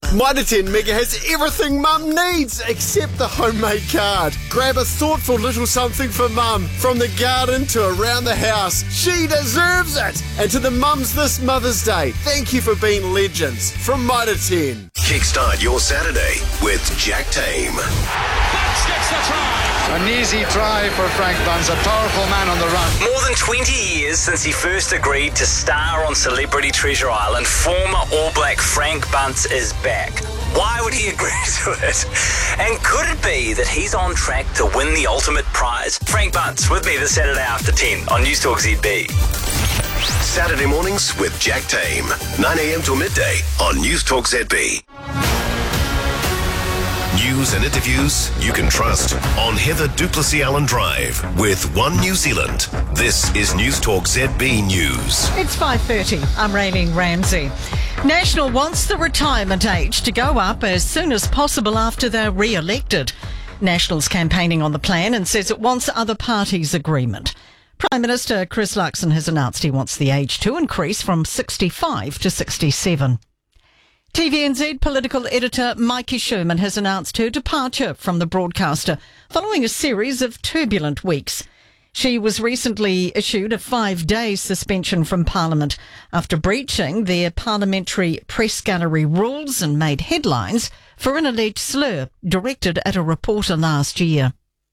Mitre 10 Mega has everything Mum needs except the homemade card. Grab a thoughtful little something for Mum. From the garden to around the house. She deserves it. And to the mums this Mother's Day, thank you for being legends. From Mitre 10. Kickstart your Saturday with Jack Tame. Bunce gets the try. An easy try for Frank Bunce, a powerful man on the run. More than 20 years since he first agreed to star on Celebrity Treasure Island, former All Black Frank Bunce is back. Why would he agree to it? And could it be that he's on track to win the ultimate prize? Frank Bunce with me this Saturday after 10 on News Talk ZB. Saturday mornings with Jack Tame. 9 a.m. till midday on News Talk ZB. News and interviews you can trust on Heather Duplessis Allen Drive with One New Zealand. This is News Talk ZB News. It's 5:30. I'm Raylene Ramsey. National wants the retirement age to go up as soon as possible after they're re-elected. National's campaigning on the plan and says it wants other parties' agreement. Prime Minister Chris Luxon has announced he wants the age to increase from 65 to 67. TVNZ political editor Maiki Sherman has announced her departure from the broadcaster following a series of turbulent weeks. She was recently issued a 5-day suspension from Parliament after breaching their parliamentary press gallery rules and made headlines for an alleged slur directed at a reporter last year.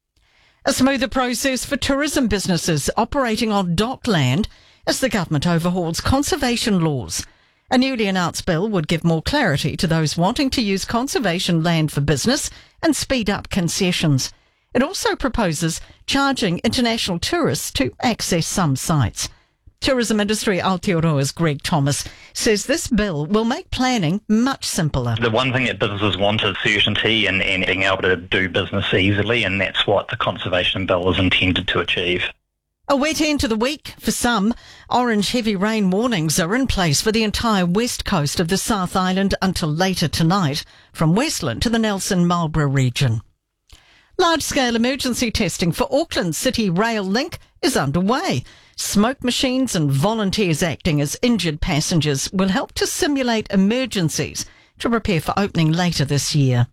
A smoother process for tourism businesses operating on dockland as the government overhauls conservation laws. A newly announced bill would give more clarity to those wanting to use conservation land for business and speed up concessions. It also proposes charging international tourists to access some sites. Tourism industry Aotearoa's Greg Thomas says this bill will make planning much simpler. The one thing that businesses want is certainty and being able to do business easily, and that's what the conservation bill is intended to achieve. A wet end to the week for some. Orange heavy rain warnings are in place for the entire west coast of the South Island until later tonight, from Westland to the Nelson-Marlborough region. Large-scale emergency testing for Auckland City Rail Link is underway. Smoke machines and volunteers acting as injured passengers will help to simulate emergencies to prepare for opening later this year.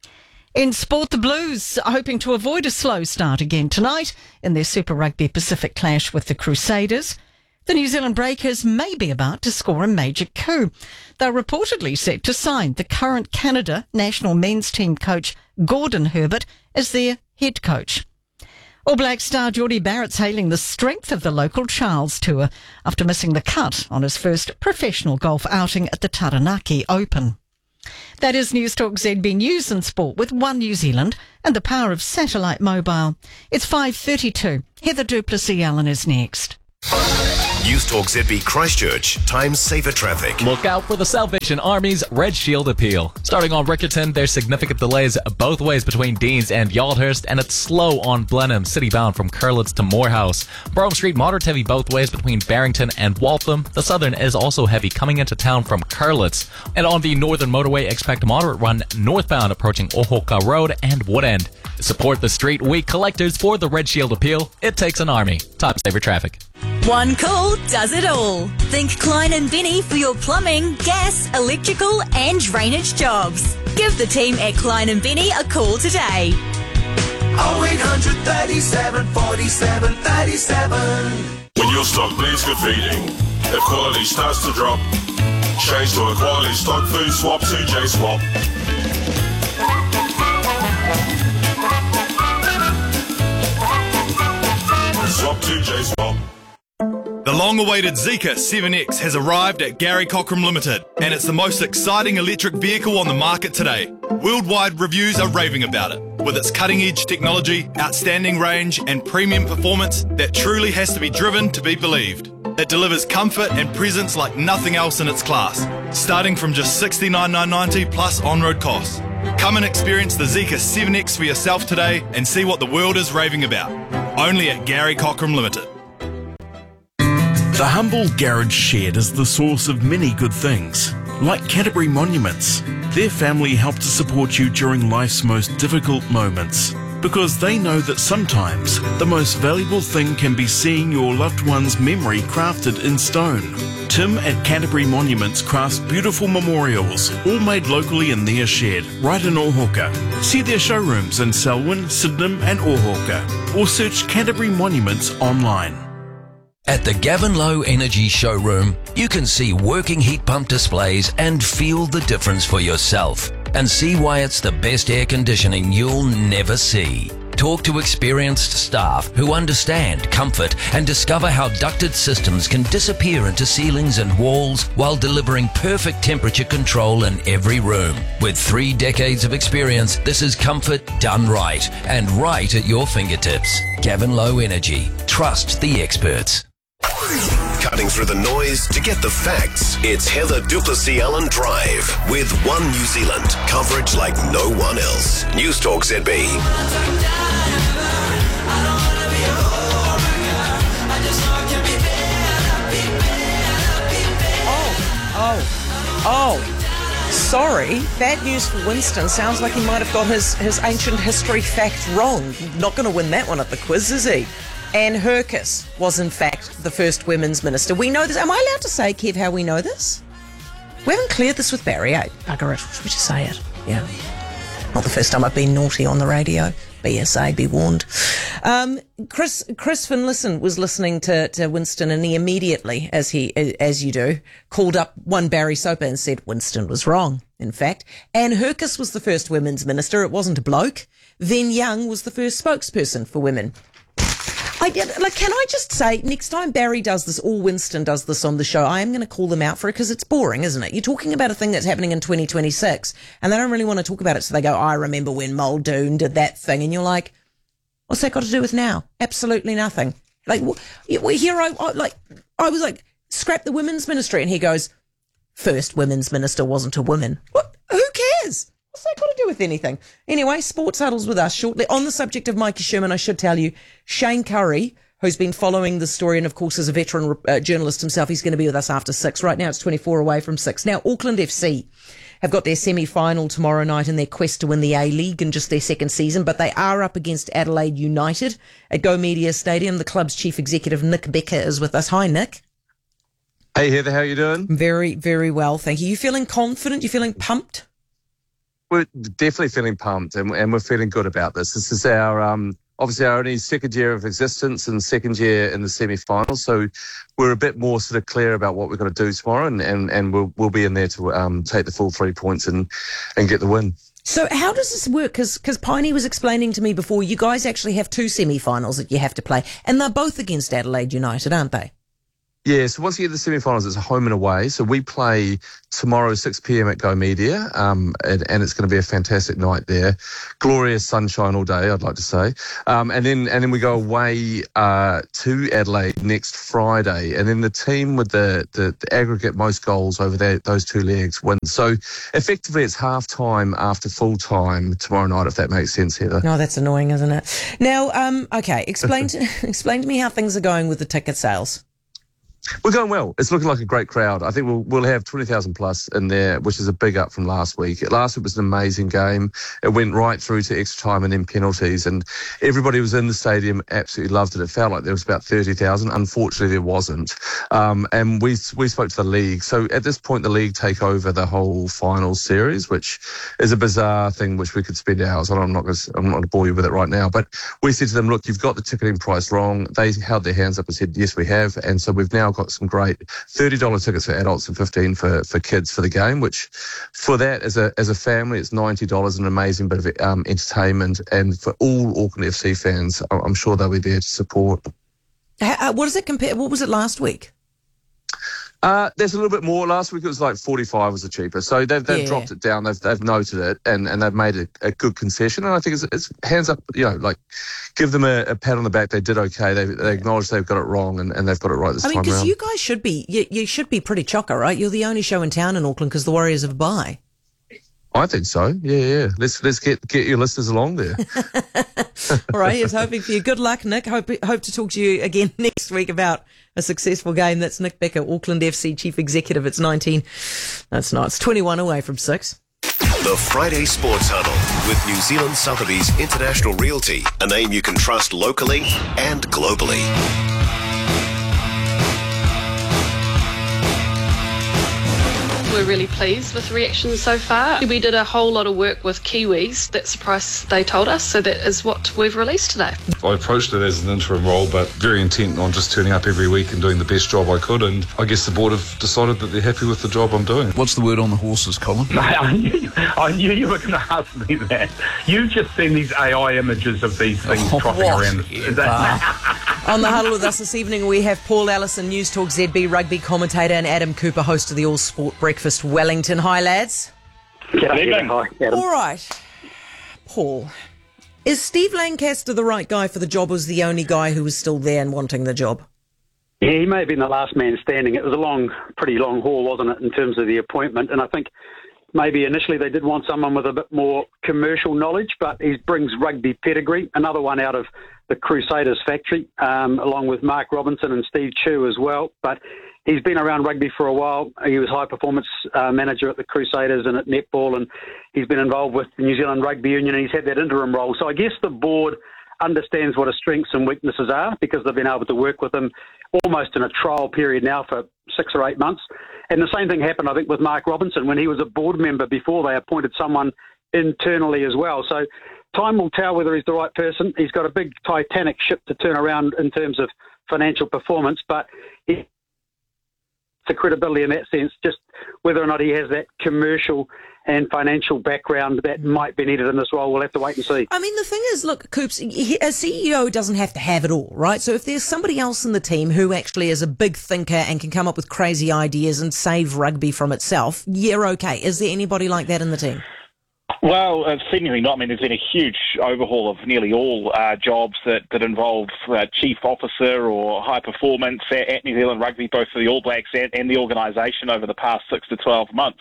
In sport, the Blues are hoping to avoid a slow start again tonight in their Super Rugby Pacific clash with the Crusaders. The New Zealand Breakers may be about to score a major coup. They're reportedly set to sign the current Canada national men's team coach Gordon Herbert as their head coach. All Black star Jordie Barrett's hailing the strength of the local Charles Tour after missing the cut on his first professional golf outing at the Taranaki Open. That is News Talk ZB News and Sport with One New Zealand and the power of satellite mobile. It's 5:32. Heather Duplessis Allen is next. News Talk ZB Christchurch. Times saver traffic. Look out for the Salvation Army's Red Shield appeal. Starting on Riccarton, there's significant delays both ways between Deans and Yaldhurst, and it's slow on Blenheim, citybound from Curlitz to Morehouse. Brougham Street, moderate heavy both ways between Barrington and Waltham. The Southern is also heavy coming into town from Curlitz. And on the Northern Motorway, expect a moderate run northbound approaching Ohoka Road and Woodend. Support the Street Week collectors for the Red Shield appeal. It takes an army. Time saver traffic. One call does it all. Think Klein & Benny for your plumbing, gas, electrical and drainage jobs. Give the team at Klein & Benny a call today. 0800 37 47 37. When your stock needs good feeding, if quality starts to drop, change to a quality stock food swap to J-Swap. Swap to J-Swap. The long-awaited Zeekr 7X has arrived at Gary Cockram Limited, and it's the most exciting electric vehicle on the market today. Worldwide reviews are raving about it, with its cutting-edge technology, outstanding range and premium performance that truly has to be driven to be believed. It delivers comfort and presence like nothing else in its class, starting from just $69,990 plus on-road costs. Come and experience the Zeekr 7X for yourself today and see what the world is raving about. Only at Gary Cockram Limited. The humble garage shed is the source of many good things, like Canterbury Monuments. Their family help to support you during life's most difficult moments, because they know that sometimes the most valuable thing can be seeing your loved one's memory crafted in stone. Tim at Canterbury Monuments crafts beautiful memorials, all made locally in their shed, right in Ōhauka. See their showrooms in Selwyn, Sydenham and Ōhauka, or search Canterbury Monuments online. At the Gavin Low Energy Showroom, you can see working heat pump displays and feel the difference for yourself, and see why it's the best air conditioning you'll never see. Talk to experienced staff who understand comfort and discover how ducted systems can disappear into ceilings and walls while delivering perfect temperature control in every room. With 3 decades of experience, this is comfort done right, and right at your fingertips. Gavin Low Energy. Trust the experts. Cutting through the noise to get the facts. It's Heather Duplessis-Allen Drive with One New Zealand. Coverage like no one else. News Talk ZB. Sorry, bad news for Winston. Sounds like he might have got his ancient history fact wrong. Not going to win that one at the quiz, is he? Anne Herkes was, in fact, the first women's minister. We know this. Am I allowed to say, Kev, how we know this? We haven't cleared this with Barry, eh? Bugger it. Should we just say it? Yeah. Not the first time I've been naughty on the radio. BSA, be warned. Chris Finlayson was listening to Winston, and he immediately, as you do, called up one Barry Soper and said Winston was wrong. In fact, Anne Herkes was the first women's minister. It wasn't a bloke. Venn Young was the first spokesperson for women. Can I just say, next time Barry does this or Winston does this on the show, I am going to call them out for it because it's boring, isn't it? You're talking about a thing that's happening in 2026 and they don't really want to talk about it. So they go, I remember when Muldoon did that thing. And you're like, what's that got to do with now? Absolutely nothing. Like, here I was like, scrap the women's ministry. And he goes, first women's minister wasn't a woman. What? Who cares? What's that got to do with anything? Anyway, Sports Huddle's with us shortly. On the subject of Mikey Sherman, I should tell you, Shane Curry, who's been following the story and, of course, is a veteran journalist himself, he's going to be with us after 6. Right now it's 24 away from 6. Now, Auckland FC have got their semi-final tomorrow night in their quest to win the A-League in just their second season, but they are up against Adelaide United at Go Media Stadium. The club's chief executive, Nick Becker, is with us. Hi, Nick. Hey, Heather, how are you doing? Very, very well, thank you. You feeling confident? You feeling pumped? We're definitely feeling pumped and we're feeling good about this. This is our, obviously our only second year of existence and second year in the semi-finals. So we're a bit more sort of clear about what we're going to do tomorrow and we'll be in there to take the full 3 points and get the win. So how does this work? Because Piney was explaining to me before, you guys actually have 2 semi-finals that you have to play and they're both against Adelaide United, aren't they? Yeah, so once you get to the semi-finals, it's a home and away. So we play tomorrow 6 p.m. at Go Media, and it's going to be a fantastic night there. Glorious sunshine all day, I'd like to say. And then we go away to Adelaide next Friday, and then the team with the aggregate most goals over those 2 legs wins. So effectively, it's half time after full time tomorrow night, if that makes sense, Heather. No, that's annoying, isn't it? Now, okay, explain to me how things are going with the ticket sales. We're going well. It's looking like a great crowd. I think we'll have 20,000 plus in there, which is a big up from last week. Last week was an amazing game. It went right through to extra time and then penalties, and everybody was in the stadium, absolutely loved it. It felt like there was about 30,000. Unfortunately, there wasn't. And we spoke to the league. So at this point, the league take over the whole final series, which is a bizarre thing, which we could spend hours on. I'm not going to bore you with it right now. But we said to them, look, you've got the ticketing price wrong. They held their hands up and said, yes, we have. And so we've now got some great $30 tickets for adults and $15 for kids for the game, which for that as a family, it's $90, an amazing bit of entertainment. And for all Auckland FC fans, I'm sure they'll be there to support. What does it compare? What was it last week? There's a little bit more. Last week it was like 45 was the cheapest. So they've dropped it down. They've noted it and they've made a good concession. And I think it's hands up, like give them a pat on the back. They did okay. They acknowledge they've got it wrong and they've got it right this time around. Because you guys should be, you should be pretty chocker, right? You're the only show in town in Auckland because the Warriors have a bye. I think so. Yeah. Let's get your listeners along there. All right. Here's hoping for you. Good luck, Nick. Hope to talk to you again next week about a successful game. That's Nick Becker, Auckland FC Chief Executive. It's 19. That's not. It's 21 away from 6. The Friday Sports Huddle with New Zealand Sotheby's International Realty, a name you can trust locally and globally. We're really pleased with the reaction so far. We did a whole lot of work with Kiwis. That's the price they told us, so that is what we've released today. I approached it as an interim role, but very intent on just turning up every week and doing the best job I could, and I guess the board have decided that they're happy with the job I'm doing. What's the word on the horses, Colin? I knew you were going to ask me that. You've just seen these AI images of these things trotting around. On the huddle with us this evening, we have Paul Allison, News Talk ZB rugby commentator, and Adam Cooper, host of the All Sport Breakfast Wellington. Hi, lads. Good evening. Hi, Adam. All right. Paul, is Steve Lancaster the right guy for the job, or was the only guy who was still there and wanting the job? Yeah, he may have been the last man standing. It was a pretty long haul, wasn't it, in terms of the appointment? And I think maybe initially they did want someone with a bit more commercial knowledge, but he brings rugby pedigree. Another one out of the Crusaders factory, along with Mark Robinson and Steve Chu as well. But he's been around rugby for a while. He was high performance manager at the Crusaders and at netball, and he's been involved with the New Zealand Rugby Union, and he's had that interim role. So I guess the board understands what his strengths and weaknesses are, because they've been able to work with him almost in a trial period now for 6 or 8 months. And the same thing happened, I think, with Mark Robinson when he was a board member before they appointed someone internally as well. So time will tell whether he's the right person. He's got a big Titanic ship to turn around in terms of financial performance, but the credibility in that sense, just whether or not he has that commercial and financial background that might be needed in this role, we'll have to wait and see. I mean, the thing is, look, Coops, a CEO doesn't have to have it all, right? So if there's somebody else in the team who actually is a big thinker and can come up with crazy ideas and save rugby from itself, you're okay. Is there anybody like that in the team? Well, seemingly not. I mean, there's been a huge overhaul of nearly all jobs that involve chief officer or high performance at New Zealand Rugby, both for the All Blacks and the organisation over the past 6 to 12 months.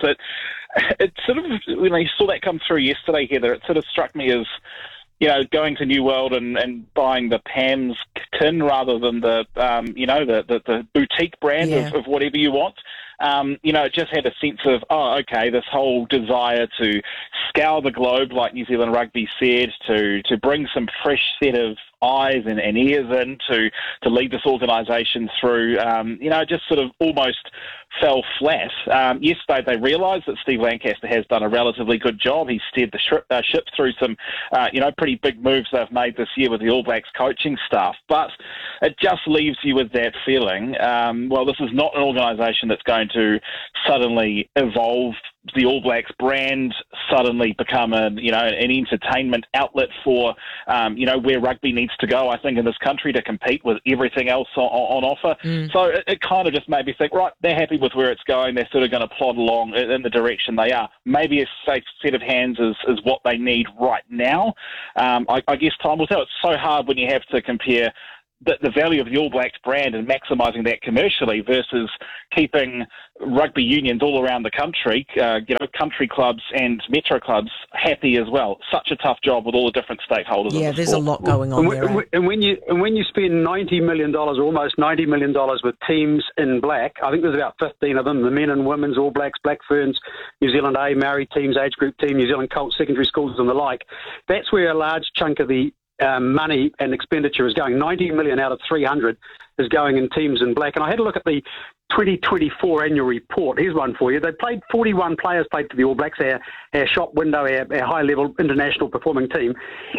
It sort of, when I saw that come through yesterday, Heather, it sort of struck me as, you know, going to New World and buying the Pam's tin rather than the boutique brand of whatever you want. It just had a sense of, this whole desire to scour the globe, like New Zealand Rugby said, to bring some fresh set of eyes and ears in to lead this organisation through, just sort of almost fell flat. Yesterday they realised that Steve Lancaster has done a relatively good job. He steered the ship through some, pretty big moves they've made this year with the All Blacks coaching staff. But it just leaves you with that feeling, this is not an organisation that's going to suddenly evolve the All Blacks brand, suddenly become an entertainment outlet for, where rugby needs to go, I think, in this country to compete with everything else on offer. So it kind of just made me think, right, they're happy with where it's going. They're sort of going to plod along in the direction they are. Maybe a safe set of hands is what they need right now. I guess time will tell. It's so hard when you have to compare the value of the All Blacks brand and maximising that commercially versus keeping rugby unions all around the country, country clubs and metro clubs happy as well. Such a tough job with all the different stakeholders. Yeah, there's a lot going on there. And when you spend $90 million or almost $90 million with teams in black, I think there's about 15 of them, the men and women's, All Blacks, Black Ferns, New Zealand A, Maori teams, age group team, New Zealand Colts, secondary schools and the like. That's where a large chunk of the money and expenditure is going. 90 million out of 300 is going in teams in black. And I had a look at the 2024 annual report. Here's one for you. They played 41 players played for the All Blacks, our shop window, our high-level international performing team.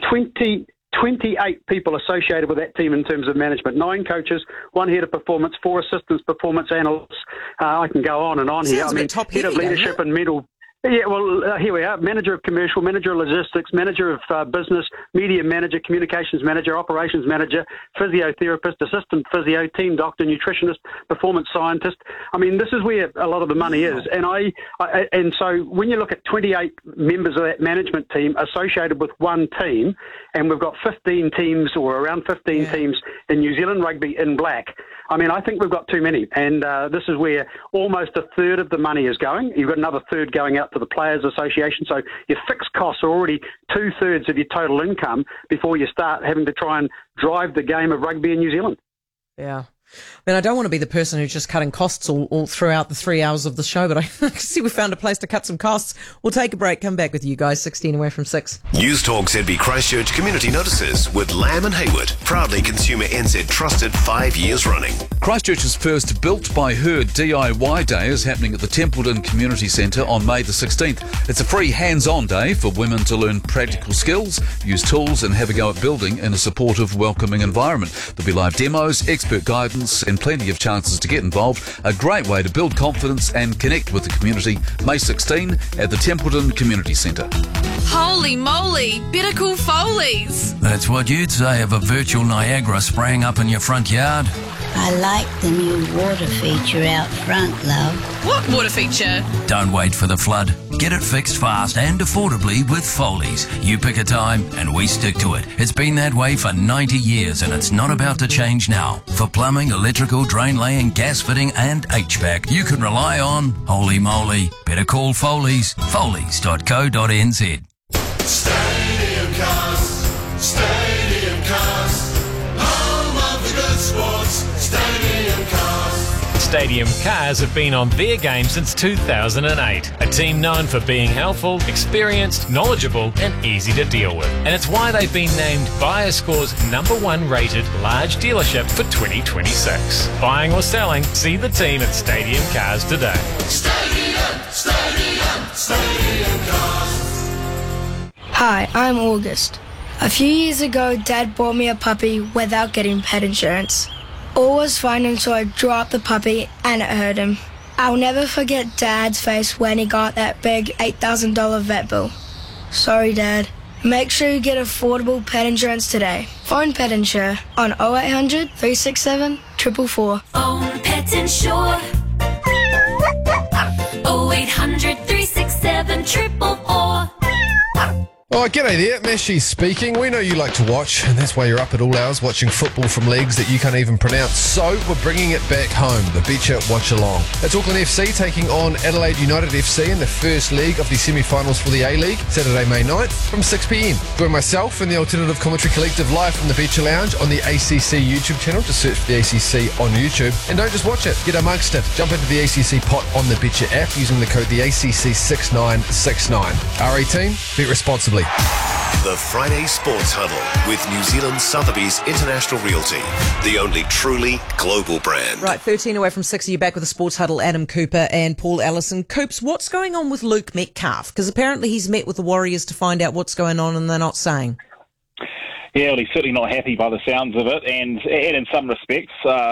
28 people associated with that team in terms of management. 9 coaches, 1 head of performance, 4 assistants, performance analysts. I can go on and on here. Head of leadership and mental. Yeah, well, here we are. Manager of commercial, manager of logistics, manager of business, media manager, communications manager, operations manager, physiotherapist, assistant physio, team doctor, nutritionist, performance scientist. I mean, this is where a lot of the money is. And so when you look at 28 members of that management team associated with one team, and we've got 15 teams or around 15 teams in New Zealand Rugby in black, I mean, I think we've got too many. And this is where almost a third of the money is going. You've got another third going out to the Players Association. So your fixed costs are already 2/3 of your total income before you start having to try and drive the game of rugby in New Zealand. Yeah. I mean, I don't want to be the person who's just cutting costs all throughout the 3 hours of the show, but I see we found a place to cut some costs. We'll take a break, come back with you guys, 16 away from 6. News Talk ZB Christchurch Community Notices with Lamb and Hayward, proudly Consumer NZ trusted 5 years running. Christchurch's first Built by Her DIY Day is happening at the Templeton Community Centre on May the 16th. It's a free hands-on day for women to learn practical skills, use tools and have a go at building in a supportive, welcoming environment. There'll be live demos, expert guidance and plenty of chances to get involved. A great way to build confidence and connect with the community. May 16 at the Templeton Community Centre. Holy moly, better call Foley's. That's what you'd say of a virtual Niagara spraying up in your front yard. I like the new water feature out front, love. What water feature? Don't wait for the flood. Get it fixed fast and affordably with Foley's. You pick a time and we stick to it. It's been that way for 90 years and it's not about to change now. For plumbing, electrical, drain laying, gas fitting and HVAC, you can rely on Holy Moly. Better call Foley's. Foley's.co.nz. Stadium Cars, home of the good sports. Stadium Cars. Stadium Cars have been on their game since 2008. A team known for being helpful, experienced, knowledgeable and easy to deal with. And it's why they've been named BuyerScore's #1 rated large dealership for 2026. Buying or selling, see the team at Stadium Cars today. Stadium Cars. Hi, I'm August. A few years ago, Dad bought me a puppy without getting pet insurance. All was fine until I dropped the puppy and it hurt him. I'll never forget Dad's face when he got that big $8,000 vet bill. Sorry, Dad. Make sure you get affordable pet insurance today. Phone Pet Insure on 0800 367 444. Phone Pet Insure. 0800 367 444. Oh, g'day there, Meshy speaking. We know you like to watch, and that's why you're up at all hours watching football from leagues that you can't even pronounce. So, we're bringing it back home, the Beecher Watch Along. It's Auckland FC taking on Adelaide United FC in the first leg of the semi-finals for the A-League, Saturday, May 9th, from 6pm. Join myself and the Alternative Commentary Collective live from the Beecher Lounge on the ACC YouTube channel. Just search for the ACC on YouTube. And don't just watch it, get amongst it. Jump into the ACC pot on the Beecher app using the code TheACC6969. R18, bet responsibly. The Friday Sports Huddle with New Zealand Sotheby's International Realty, the only truly global brand. Right, 13 away from 6. Are you back with the Sports Huddle? Adam Cooper and Paul Allison. Coops, what's going on with Luke Metcalf? Because apparently he's met with the Warriors to find out what's going on and they're not saying. Yeah, well, he's certainly not happy by the sounds of it, and in some respects,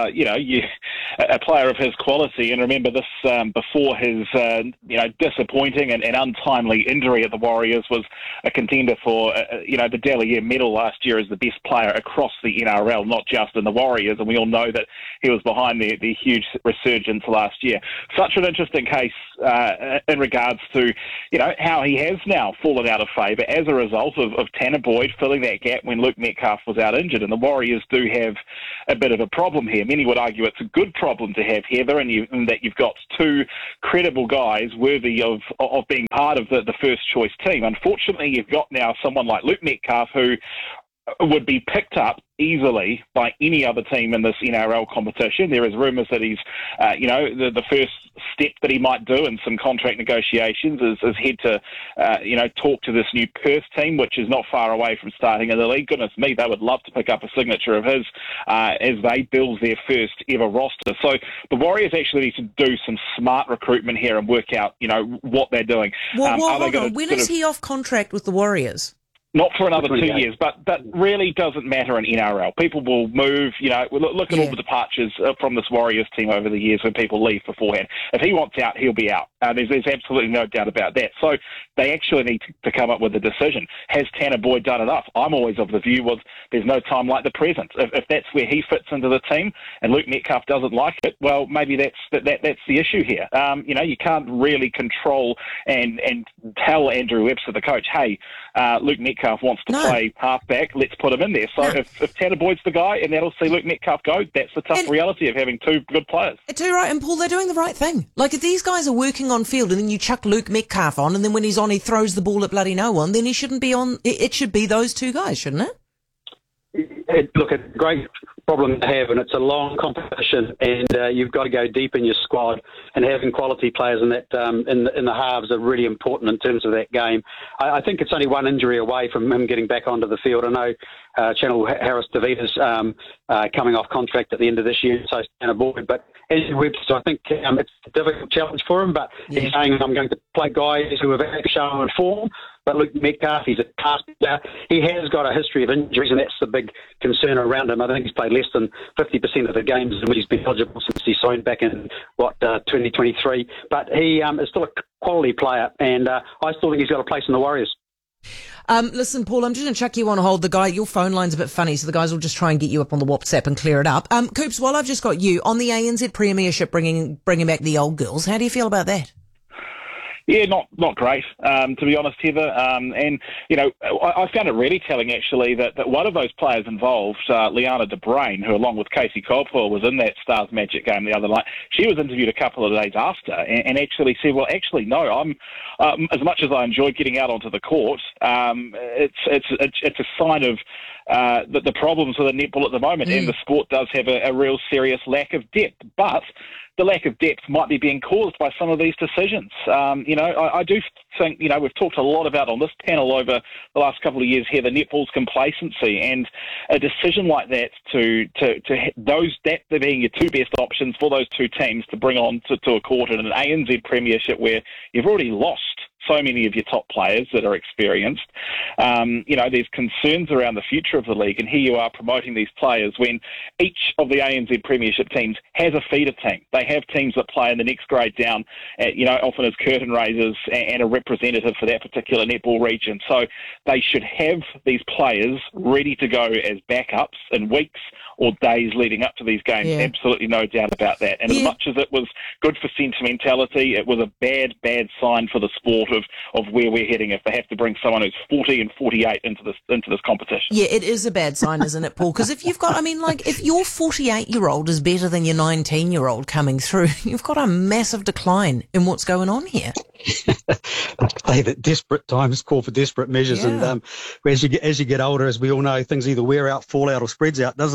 a player of his quality, and remember this before his disappointing and untimely injury at the Warriors, was a contender for the Dalier medal last year as the best player across the NRL, not just in the Warriors, and we all know that he was behind the huge resurgence last year. Such an interesting case in regards to how he has now fallen out of favour as a result of Tanner Boyd filling that gap when Luke Metcalf was out injured, and the Warriors do have a bit of a problem here. Many would argue it's a good problem to have, Heather, and that you've got two credible guys worthy of being part of the first choice team. Unfortunately, you've got now someone like Luke Metcalf who would be picked up easily by any other team in this NRL competition. There is rumours that he's, the first step that he might do in some contract negotiations is head to, talk to this new Perth team, which is not far away from starting in the league. Goodness me, they would love to pick up a signature of his as they build their first ever roster. So the Warriors actually need to do some smart recruitment here and work out, what they're doing. Well, hold on. When is he off contract with the Warriors? Not for another 2 years, but really doesn't matter in NRL. People will move, look at all the departures from this Warriors team over the years when people leave beforehand. If he wants out, he'll be out. There's absolutely no doubt about that. So they actually need to come up with a decision. Has Tanner Boyd done enough? I'm always of the view was there's no time like the present. If that's where he fits into the team and Luke Metcalf doesn't like it, well, maybe that's the issue here. You can't really control and tell Andrew Webster, the coach, hey, Luke Metcalf wants to play halfback, let's put him in there. So if Tanner Boyd's the guy and that'll see Luke Metcalf go, that's the tough reality of having two good players. Too right, and Paul, they're doing the right thing. Like, if these guys are working on field and then you chuck Luke Metcalf on and then when he's on he throws the ball at bloody no one, then he shouldn't be on. It should be those two guys, shouldn't it? Look, it's a great problem to have, and it's a long competition, and you've got to go deep in your squad, and having quality players in that in the halves are really important in terms of that game. I think it's only one injury away from him getting back onto the field. I know Channel Harris DeVita's coming off contract at the end of this year, so it's an avoid. But Andrew Webster, I think it's a difficult challenge for him, but he's saying I'm going to play guys who have actually shown form. But Luke Metcalf, he's a past player. He has got a history of injuries, and that's the big concern around him. I think he's played less than 50% of the games in which he's been eligible since he signed back in, 2023. But he is still a quality player, and I still think he's got a place in the Warriors. Listen, Paul, I'm just going to chuck you on hold. Your phone line's a bit funny, so the guys will just try and get you up on the WhatsApp and clear it up. Coops, while I've just got you, on the ANZ Premiership bringing back the old girls, how do you feel about that? Yeah, not great, to be honest, Heather. And, you know, I found it really telling, actually, that one of those players involved, Liana de Bruin, who, along with Casey Copwell, was in that Stars Magic game the other night, she was interviewed a couple of days after and actually said, well, actually, no, I'm as much as I enjoy getting out onto the court, it's a sign of the problems with the netball at the moment, and the sport does have a real serious lack of depth. But the lack of depth might be being caused by some of these decisions. You know, I do think, you know, we've talked a lot about on this panel over the last couple of years here, the netball's complacency, and a decision like that to those, that being your two best options for those two teams to bring on to a court in an ANZ Premiership where you've already lost so many of your top players that are experienced. You know, there's concerns around the future of the league, and here you are promoting these players when each of the ANZ Premiership teams has a feeder team. They have teams that play in the next grade down, you know, often as curtain raisers and a representative for that particular netball region. So they should have these players ready to go as backups in weeks or days leading up to these games. Yeah. Absolutely no doubt about that. And as much as it was good for sentimentality, it was a bad sign for the sport of where we're heading if they have to bring someone who's 40 and 48 into this competition. Yeah, it is a bad sign, isn't it, Paul? Because if you've got, I mean, like, if your 48-year-old is better than your 19-year-old coming through, you've got a massive decline in what's going on here. Say that desperate times call for desperate measures, and as you get older, as we all know, things either wear out, fall out, or spreads out, doesn't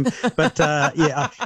it?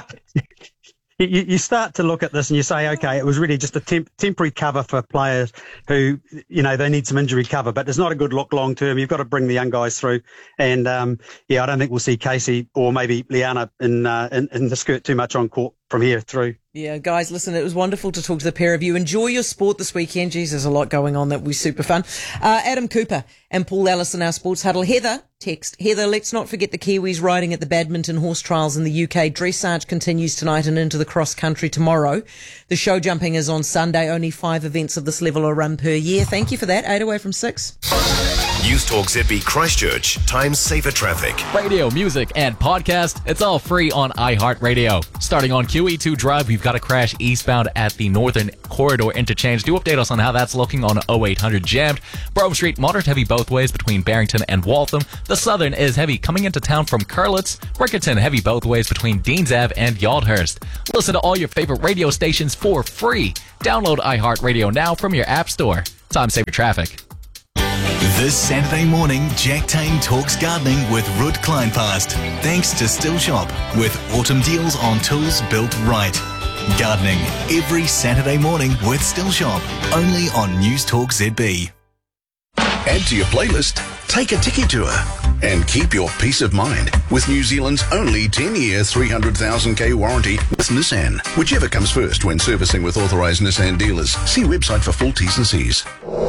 You start to look at this and you say, okay, it was really just a temporary cover for players who, you know, they need some injury cover, but it's not a good look long term. You've got to bring the young guys through, and I don't think we'll see Casey or maybe Liana in the skirt too much on court from here through. Yeah, guys, listen, it was wonderful to talk to the pair of you. Enjoy your sport this weekend. Jeez, there's a lot going on that will be super fun. Adam Cooper and Paul Ellis in our Sports Huddle. Heather, let's not forget the Kiwis riding at the badminton horse trials in the UK. Dressage continues tonight and into the cross country tomorrow. The show jumping is on Sunday. Only 5 events of this level are run per year. Thank you for that. 8 away from 6. News Talk ZB Christchurch. Time saver traffic. Radio, music, and podcast. It's all free on iHeartRadio. Starting on QE2 Drive, we've got a crash eastbound at the Northern Corridor interchange. Do update us on how that's looking on 0800 jammed. Brougham Street, moderate heavy both ways between Barrington and Waltham. The Southern is heavy coming into town from Curlitz. Rickerton, heavy both ways between Deans Ave and Yaldhurst. Listen to all your favorite radio stations for free. Download iHeartRadio now from your app store. Time saver traffic. This Saturday morning, Jack Tame talks gardening with Ruud Kleinpast. Thanks to Still Shop with autumn deals on tools built right. Gardening every Saturday morning with Still Shop. Only on News Talk ZB. Add to your playlist, take a tiki tour, and keep your peace of mind with New Zealand's only 10-year 300,000k warranty with Nissan. Whichever comes first when servicing with authorised Nissan dealers. See website for full T's and C's.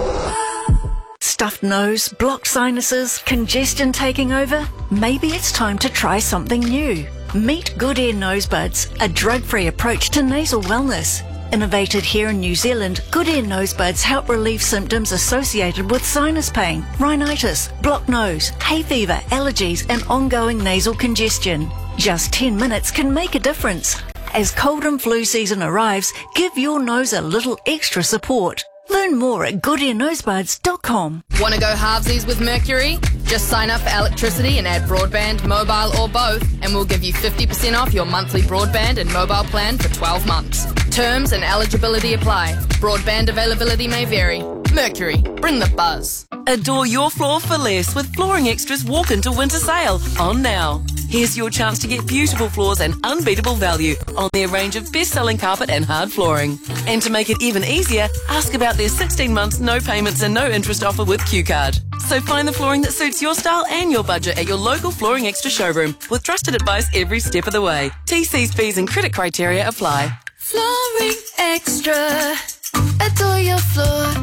Stuffed nose, blocked sinuses, congestion taking over? Maybe it's time to try something new. Meet Good Air Nosebuds, a drug-free approach to nasal wellness. Innovated here in New Zealand, Good Air Nosebuds help relieve symptoms associated with sinus pain, rhinitis, blocked nose, hay fever, allergies, and ongoing nasal congestion. Just 10 minutes can make a difference. As cold and flu season arrives, give your nose a little extra support. Learn more at goodairnosebuds.com. Want to go halvesies with Mercury? Just sign up for electricity and add broadband, mobile or both, and we'll give you 50% off your monthly broadband and mobile plan for 12 months. Terms and eligibility apply. Broadband availability may vary. Mercury, bring the buzz. Adore your floor for less with Flooring Extras Walk Into Winter Sale on now. Here's your chance to get beautiful floors and unbeatable value on their range of best-selling carpet and hard flooring. And to make it even easier, ask about their 16 months no payments and no interest offer with QCard. So find the flooring that suits your style and your budget at your local Flooring Extra showroom with trusted advice every step of the way. TC's fees and credit criteria apply. Flooring Extra. Adore your floor.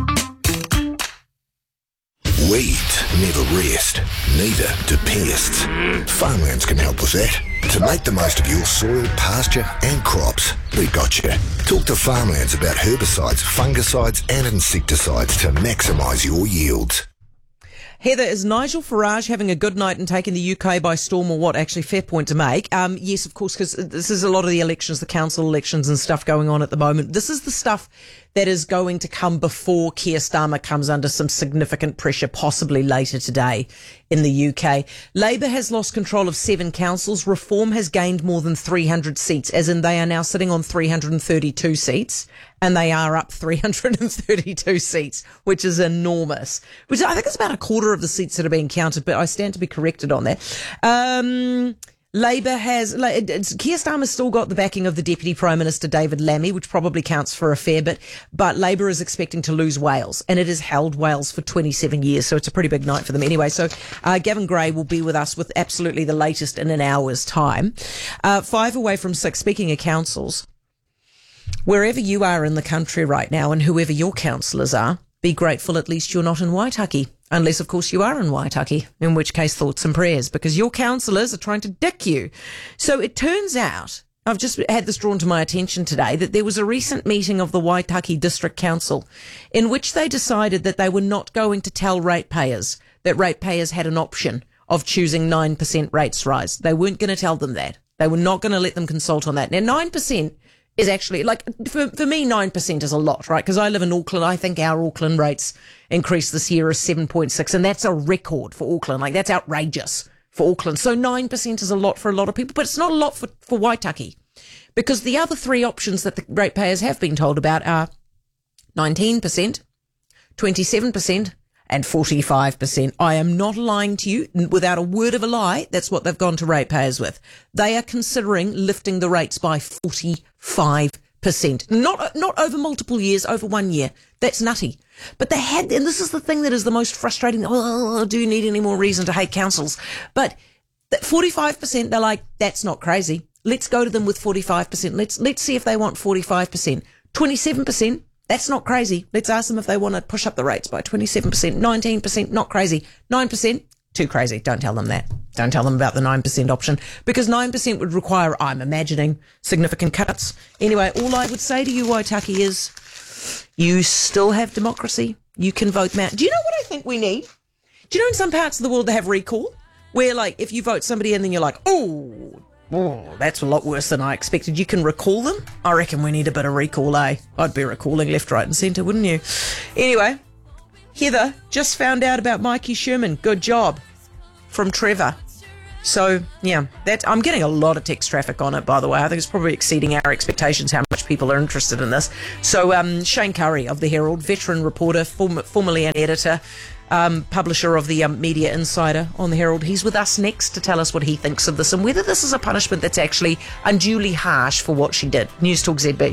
Weeds never rest, neither do pests. Farmlands can help with that. To make the most of your soil, pasture and crops, we've got you. Talk to Farmlands about herbicides, fungicides and insecticides to maximise your yields. Heather, is Nigel Farage having a good night and taking the UK by storm, or what? Actually, fair point to make. Yes, of course, because this is a lot of the elections, the council elections and stuff going on at the moment. This is the stuff that is going to come before Keir Starmer comes under some significant pressure, possibly later today in the UK. Labour has lost control of 7 councils. Reform has gained more than 300 seats, as in they are now sitting on 332 seats, and they are up 332 seats, which is enormous. Which I think is about a quarter of the seats that are being counted, but I stand to be corrected on that. Labour has, Keir Starmer's still got the backing of the Deputy Prime Minister David Lammy, which probably counts for a fair bit, but Labour is expecting to lose Wales, and it has held Wales for 27 years, so it's a pretty big night for them anyway. So Gavin Gray will be with us with absolutely the latest in an hour's time. 5 away from 6, speaking of councils, wherever you are in the country right now and whoever your councillors are, be grateful at least you're not in Waitaki. Unless, of course, you are in Waitaki, in which case thoughts and prayers, because your councillors are trying to dick you. So it turns out, I've just had this drawn to my attention today, that there was a recent meeting of the Waitaki District Council in which they decided that they were not going to tell ratepayers that ratepayers had an option of choosing 9% rates rise. They weren't going to tell them that. They were not going to let them consult on that. Now, 9% is actually, like, for me, 9% is a lot, right? Because I live in Auckland. I think our Auckland rates increased this year is 7.6, and that's a record for Auckland. Like, that's outrageous for Auckland. So 9% is a lot for a lot of people, but it's not a lot for Waitaki, because the other 3 options that the ratepayers have been told about are 19%, 27%, and 45%. I am not lying to you. Without a word of a lie, that's what they've gone to ratepayers with. They are considering lifting the rates by 45%. Not over multiple years, over 1 year. That's nutty. But they had, and this is the thing that is the most frustrating. Oh, do you need any more reason to hate councils? But that 45%, they're like, that's not crazy. Let's go to them with 45%. Let's see if they want 45%. 27%. That's not crazy. Let's ask them if they want to push up the rates by 27%. 19%, not crazy. 9%, too crazy. Don't tell them that. Don't tell them about the 9% option, because 9% would require, I'm imagining, significant cuts. Anyway, all I would say to you, Waitaki, is you still have democracy. You can vote them out. Do you know what I think we need? Do you know in some parts of the world they have recall? Where, like, if you vote somebody in, then you're like, oh, that's a lot worse than I expected. You can recall them. I reckon we need a bit of recall, eh? I'd be recalling left, right and centre, wouldn't you? Anyway, Heather just found out about Mikey Sherman. Good job. From Trevor. So, yeah, I'm getting a lot of text traffic on it, by the way. I think it's probably exceeding our expectations how much people are interested in this. So, Shane Curry of the Herald, veteran reporter, formerly an editor, publisher of the Media Insider on the Herald. He's with us next to tell us what he thinks of this and whether this is a punishment that's actually unduly harsh for what she did. News Talk ZB.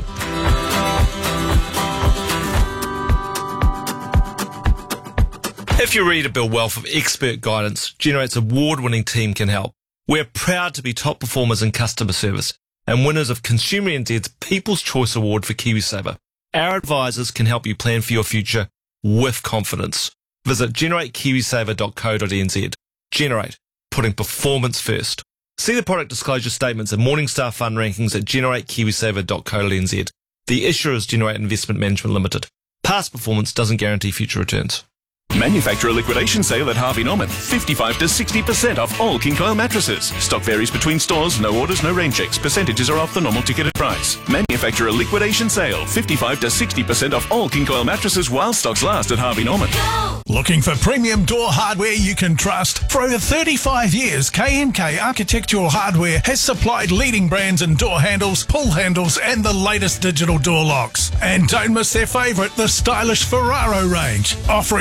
If you're ready to build wealth with expert guidance, Generate's award-winning team can help. We're proud to be top performers in customer service and winners of Consumer NZ's People's Choice Award for KiwiSaver. Our advisors can help you plan for your future with confidence. Visit generatekiwisaver.co.nz. Generate, putting performance first. See the product disclosure statements and Morningstar fund rankings at generatekiwisaver.co.nz. The issuer is Generate Investment Management Limited. Past performance doesn't guarantee future returns. Manufacturer liquidation sale at Harvey Norman. 55 to 60% off all King Coil mattresses. Stock varies between stores. No orders, no rain checks. Percentages are off the normal ticketed price. Manufacturer liquidation sale. 55 to 60% off all King Coil mattresses while stocks last at Harvey Norman. Looking for premium door hardware you can trust? For over 35 years, KMK Architectural Hardware has supplied leading brands in door handles, pull handles and the latest digital door locks. And don't miss their favourite, the stylish Ferraro range, offering quality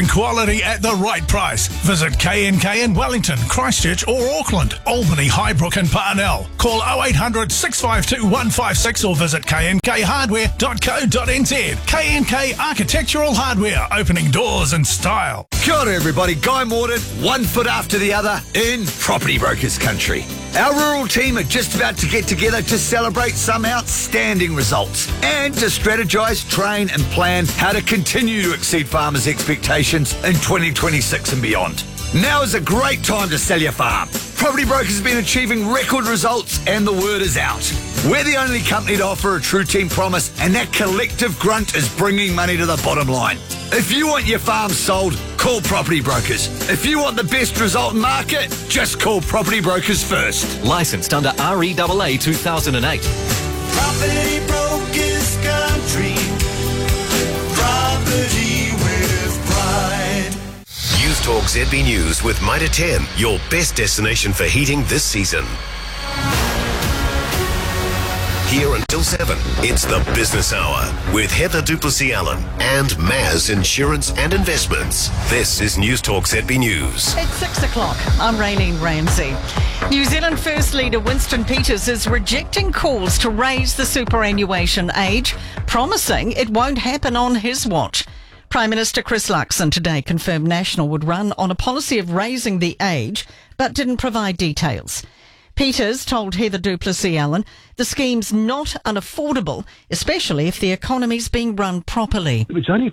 quality at the right price. Visit KNK in Wellington, Christchurch or Auckland, Albany, Highbrook and Parnell. Call 0800 652 156 or visit knkhardware.co.nz. KNK Architectural Hardware, opening doors in style. Kia ora everybody, Guy Morden, one foot after the other in Property Brokers country. Our rural team are just about to get together to celebrate some outstanding results and to strategise, train and plan how to continue to exceed farmers' expectations in 2026 and beyond. Now is a great time to sell your farm. Property Brokers have been achieving record results and the word is out. We're the only company to offer a true team promise, and that collective grunt is bringing money to the bottom line. If you want your farm sold, call Property Brokers. If you want the best result in market, just call Property Brokers first. Licensed under REAA 2008. Property Brokers Country. Property with pride. News Talk ZB News with Mitre 10, your best destination for heating this season. Here until 7, it's the Business Hour with Heather Duplessis-Allen and Maz Insurance and Investments. This is News Talk ZB News. It's 6 o'clock. I'm Raylene Ramsey. New Zealand First Leader Winston Peters is rejecting calls to raise the superannuation age, promising it won't happen on his watch. Prime Minister Chris Luxon today confirmed National would run on a policy of raising the age, but didn't provide details. Peters told Heather Duplessis-Allen the scheme's not unaffordable, especially if the economy's being run properly. It's only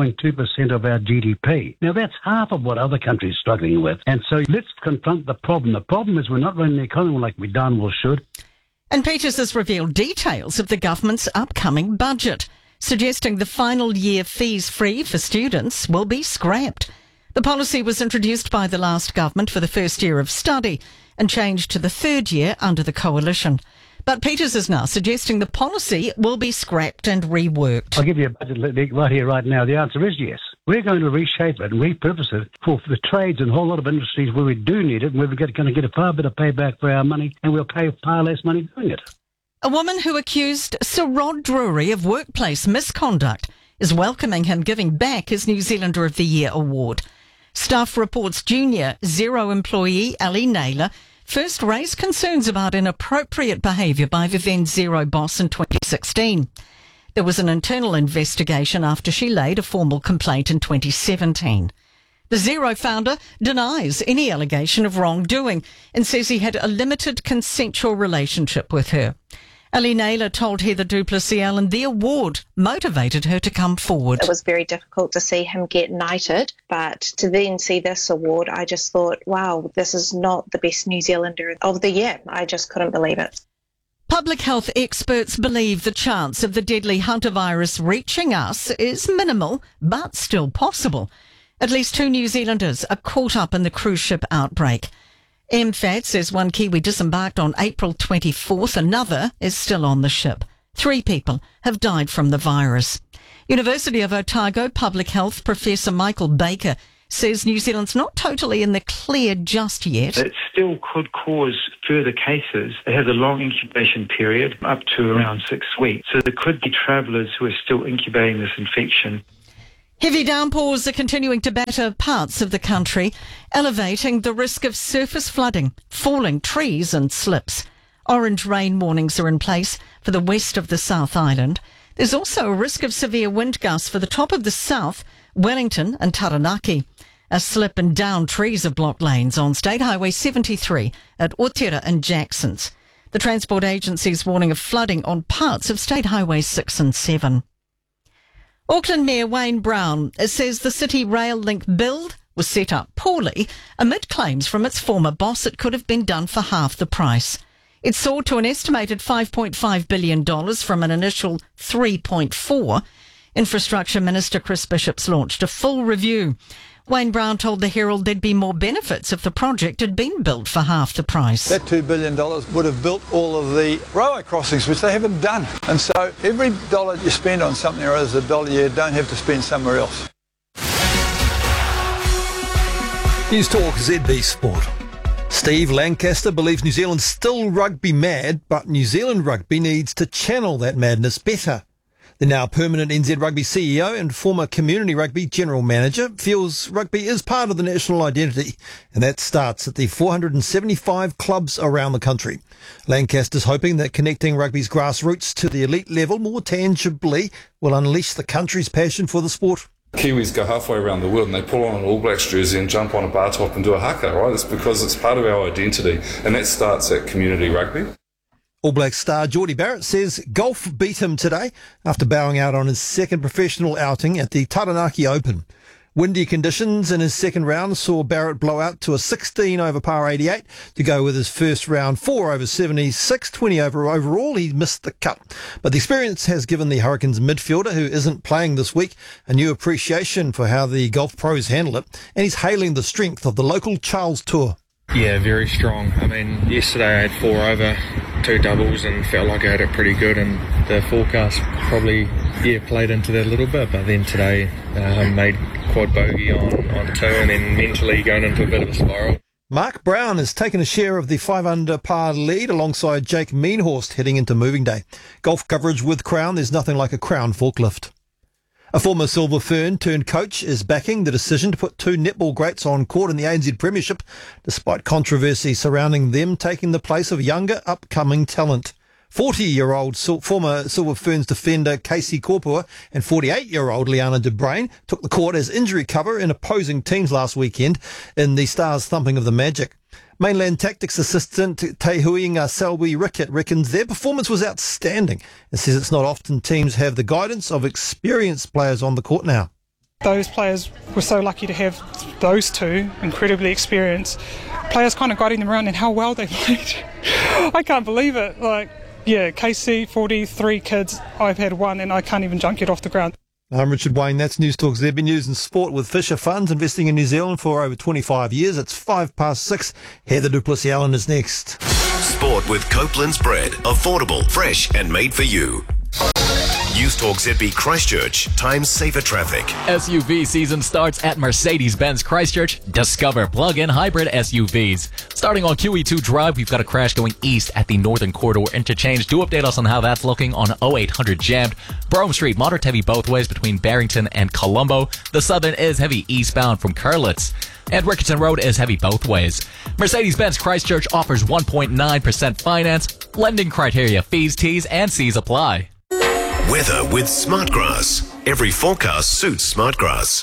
5.2% of our GDP. Now, that's half of what other countries are struggling with. And so let's confront the problem. The problem is we're not running the economy like we darn well should. And Peters has revealed details of the government's upcoming budget, suggesting the final year fees free for students will be scrapped. The policy was introduced by the last government for the first year of study and changed to the third year under the coalition. But Peters is now suggesting the policy will be scrapped and reworked. I'll give you a budget right here, right now. The answer is yes. We're going to reshape it and repurpose it for the trades and a whole lot of industries where we do need it, and we're going to get a far better payback for our money, and we'll pay far less money doing it. A woman who accused Sir Rod Drury of workplace misconduct is welcoming him giving back his New Zealander of the Year award. Stuff reports junior Xero employee Ali Naylor first raised concerns about inappropriate behaviour by the then Xero boss in 2016. There was an internal investigation after she laid a formal complaint in 2017. The Xero founder denies any allegation of wrongdoing and says he had a limited consensual relationship with her. Ali Naylor told Heather Duplessis-Allen the award motivated her to come forward. It was very difficult to see him get knighted, but to then see this award, I just thought, wow, this is not the best New Zealander of the year. I just couldn't believe it. Public health experts believe the chance of the deadly Hunter virus reaching us is minimal, but still possible. At least 2 New Zealanders are caught up in the cruise ship outbreak. MFAT says one Kiwi disembarked on April 24th. Another is still on the ship. 3 people have died from the virus. University of Otago Public Health Professor Michael Baker says New Zealand's not totally in the clear just yet. It still could cause further cases. It has a long incubation period, up to around 6 weeks. So there could be travellers who are still incubating this infection. Heavy downpours are continuing to batter parts of the country, elevating the risk of surface flooding, falling trees and slips. Orange rain warnings are in place for the west of the South Island. There's also a risk of severe wind gusts for the top of the south, Wellington and Taranaki. A slip and down trees have blocked lanes on State Highway 73 at Otira and Jacksons. The Transport Agency is warning of flooding on parts of State Highways 6 and 7. Auckland Mayor Wayne Brown says the City Rail Link build was set up poorly amid claims from its former boss it could have been done for half the price. It soared to an estimated $5.5 billion from an initial $3.4. Infrastructure Minister Chris Bishops launched a full review. Wayne Brown told the Herald there'd be more benefits if the project had been built for half the price. That $2 billion would have built all of the railway crossings, which they haven't done. And so every dollar you spend on something or other is a dollar you don't have to spend somewhere else. News Talk ZB Sport. Steve Lancaster believes New Zealand's still rugby mad, but New Zealand rugby needs to channel that madness better. The now permanent NZ Rugby CEO and former Community Rugby General Manager feels rugby is part of the national identity, and that starts at the 475 clubs around the country. Lancaster's hoping that connecting rugby's grassroots to the elite level more tangibly will unleash the country's passion for the sport. Kiwis go halfway around the world and they pull on an All Blacks jersey and jump on a bar top and do a haka, right? It's because it's part of our identity, and that starts at community rugby. All Black star Geordie Barrett says golf beat him today after bowing out on his second professional outing at the Taranaki Open. Windy conditions in his second round saw Barrett blow out to a 16 over par 88 to go with his first round 4 over 76, 20 over overall. He missed the cut. But the experience has given the Hurricanes midfielder, who isn't playing this week, a new appreciation for how the golf pros handle it, and he's hailing the strength of the local Charles Tour. Yeah, very strong. I mean, yesterday I had 4 over, 2 doubles, and felt like I had it pretty good, and the forecast probably played into that a little bit, but then today made quad bogey on 2, and then mentally going into a bit of a spiral. Mark Brown has taken a share of the 5 under par lead alongside Jake Meanhorst heading into moving day. Golf coverage with Crown, there's nothing like a Crown forklift. A former Silver Fern turned coach is backing the decision to put 2 netball greats on court in the ANZ Premiership, despite controversy surrounding them taking the place of younger, upcoming talent. 40-year-old former Silver Ferns defender Casey Korpua and 48-year-old Liana De Bruin took the court as injury cover in opposing teams last weekend in the Stars thumping of the Magic. Mainland Tactics assistant Te Huinga Selby Rickett reckons their performance was outstanding and says it's not often teams have the guidance of experienced players on the court now. Those players were so lucky to have those 2 incredibly experienced players kind of guiding them around and how well they played. I can't believe it. KC, 43 kids, I've had 1 and I can't even junk it off the ground. I'm Richard Wayne, that's News Talk ZB News and Sport with Fisher Funds, investing in New Zealand for over 25 years. It's 6:05. Heather du Plessis-Allen is next. Sport with Copeland's bread. Affordable, fresh and made for you. News Talk ZB Christchurch. Time saver traffic. SUV season starts at Mercedes-Benz Christchurch. Discover plug-in hybrid SUVs. Starting on QE2 Drive, we've got a crash going east at the Northern Corridor interchange. Do update us on how that's looking on 0800 jammed. Brougham Street, moderate heavy both ways between Barrington and Colombo. The Southern is heavy eastbound from Curlitz. And Rickerton Road is heavy both ways. Mercedes-Benz Christchurch offers 1.9% finance. Lending criteria, fees, T's, and C's apply. Weather with Smartgrass. Every forecast suits Smartgrass.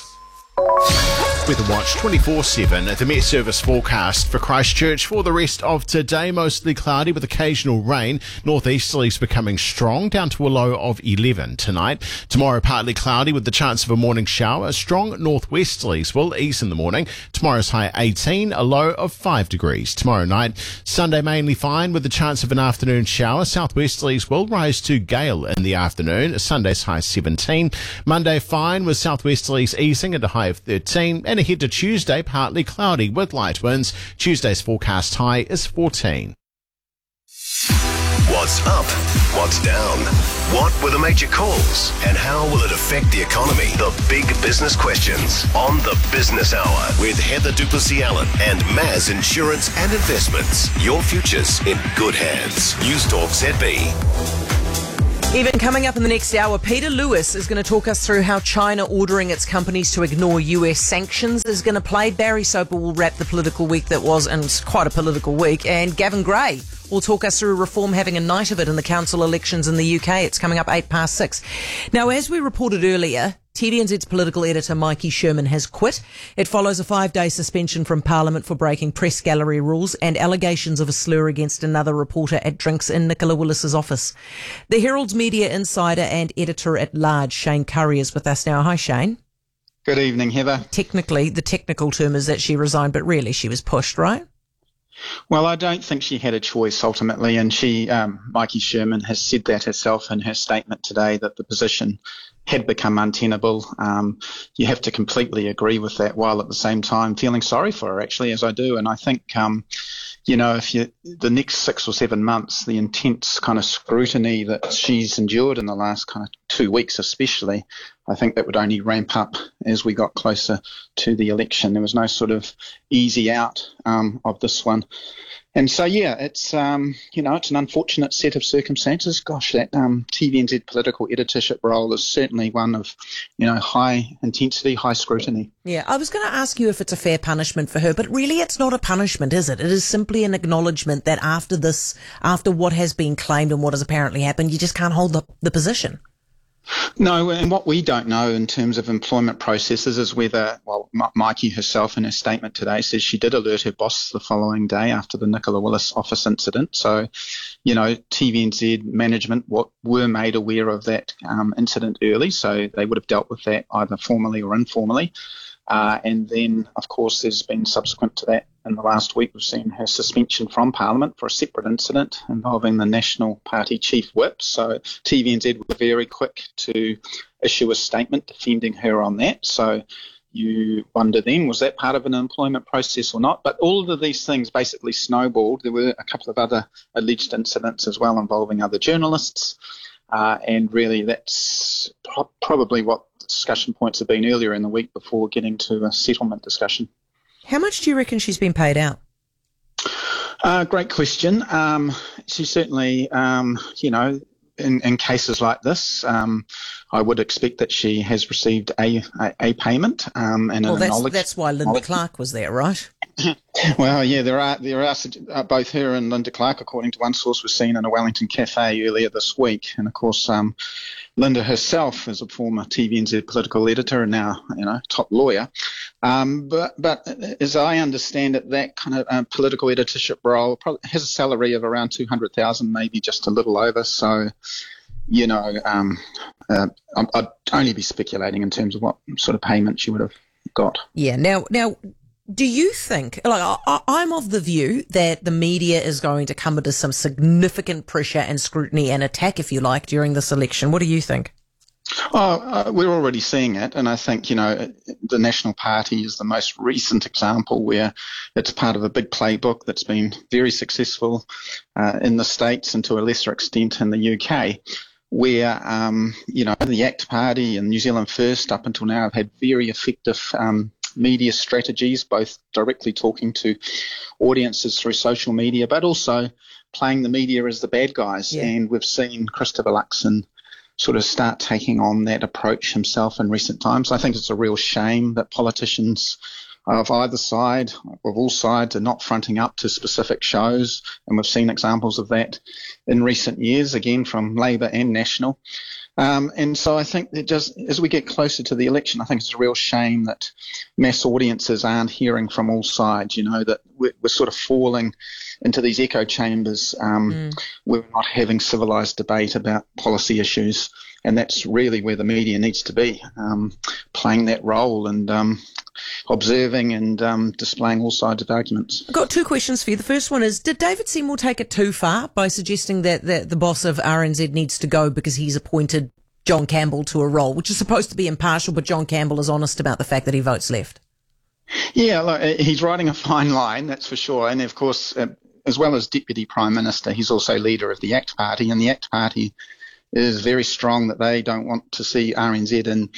Weather Watch 24/7, the Met Service forecast for Christchurch for the rest of today. Mostly cloudy with occasional rain. Northeasterlies becoming strong, down to a low of 11 tonight. Tomorrow partly cloudy with the chance of a morning shower. Strong northwesterlies will ease in the morning. Tomorrow's high 18, a low of 5 degrees. Tomorrow night, Sunday mainly fine with the chance of an afternoon shower. Southwesterlies will rise to gale in the afternoon. Sunday's high 17. Monday fine with southwesterlies easing at a high of 13. And ahead to Tuesday, partly cloudy with light winds. Tuesday's forecast high is 14. What's up? What's down? What were the major calls? And how will it affect the economy? The big business questions on the Business Hour with Heather du Plessis-Allen and Maz Insurance and Investments. Your future's in good hands. News Talk ZB. Even coming up in the next hour, Peter Lewis is going to talk us through how China ordering its companies to ignore US sanctions is going to play. Barry Soper will wrap the political week that was, and it's quite a political week. And Gavin Gray will talk us through Reform having a night of it in the council elections in the UK. It's coming up 6:08. Now, as we reported earlier, TVNZ's political editor Mikey Sherman has quit. It follows a 5-day suspension from Parliament for breaking press gallery rules and allegations of a slur against another reporter at drinks in Nicola Willis's office. The Herald's media insider and editor-at-large Shane Curry is with us now. Hi, Shane. Good evening, Heather. Technically, the technical term is that she resigned, but really she was pushed, right? Well, I don't think she had a choice ultimately, and Mikey Sherman has said that herself in her statement today, that the position had become untenable. You have to completely agree with that, while at the same time feeling sorry for her, actually, as I do. And I think, if the next 6 or 7 months, the intense kind of scrutiny that she's endured in the last kind of 2 weeks especially, I think that would only ramp up as we got closer to the election. There was no sort of easy out of this one. And so, yeah, it's, it's an unfortunate set of circumstances. Gosh, that TVNZ political editorship role is certainly one of, high intensity, high scrutiny. Yeah, I was going to ask you if it's a fair punishment for her, but really it's not a punishment, is it? It is simply an acknowledgement that after what has been claimed and what has apparently happened, you just can't hold the position. No, and what we don't know in terms of employment processes is whether, Mikey herself in her statement today says she did alert her boss the following day after the Nicola Willis office incident. So, TVNZ management were made aware of that incident early, so they would have dealt with that either formally or informally. And then, of course, there's been subsequent to that in the last week, we've seen her suspension from Parliament for a separate incident involving the National Party Chief Whip. So TVNZ were very quick to issue a statement defending her on that. So you wonder then, was that part of an employment process or not? But all of these things basically snowballed. There were a couple of other alleged incidents as well involving other journalists. And really that's probably what the discussion points have been earlier in the week before getting to a settlement discussion. How much do you reckon she's been paid out? Great question. She certainly, in cases like this, I would expect that she has received a payment. That's why Linda Clark was there, right? Well, yeah, there are both her and Linda Clark, according to one source, were seen in a Wellington cafe earlier this week. And of course, Linda herself is a former TVNZ political editor and now, top lawyer. But as I understand it, that kind of political editorship role probably has a salary of around 200,000, maybe just a little over. So, I'd only be speculating in terms of what sort of payment she would have got. Yeah. Now, do you think, I'm of the view that the media is going to come under some significant pressure and scrutiny and attack, if you like, during this election. What do you think? We're already seeing it, and I think, the National Party is the most recent example where it's part of a big playbook that's been very successful in the States and to a lesser extent in the UK, where, the ACT Party and New Zealand First up until now have had very effective media strategies, both directly talking to audiences through social media, but also playing the media as the bad guys. Yeah. And we've seen Christopher Luxon sort of start taking on that approach himself in recent times. I think it's a real shame that politicians of either side, of all sides, are not fronting up to specific shows. And we've seen examples of that in recent years, again, from Labour and National. And so I think that just as we get closer to the election, I think it's a real shame that mass audiences aren't hearing from all sides, that we're sort of falling into these echo chambers. We're not having civilised debate about policy issues. And that's really where the media needs to be, playing that role and observing and displaying all sides of arguments. I've got two questions for you. The first one is, did David Seymour take it too far by suggesting that the boss of RNZ needs to go because he's appointed John Campbell to a role, which is supposed to be impartial, but John Campbell is honest about the fact that he votes left? Yeah, look, he's riding a fine line, that's for sure. And of course, as well as Deputy Prime Minister, he's also leader of the ACT Party, and the ACT Party is very strong that they don't want to see RNZ